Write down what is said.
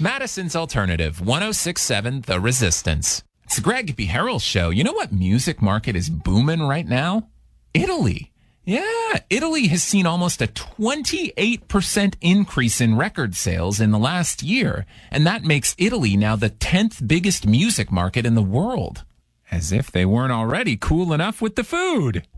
Madison's Alternative, 106.7 The Resistance. It's the Greg Beharrell Show. You know what music market is booming right now? Italy. Yeah, Italy has seen almost a 28% increase in record sales in the last year, and that makes Italy now the 10th biggest music market in the world. As if they weren't already cool enough with the food.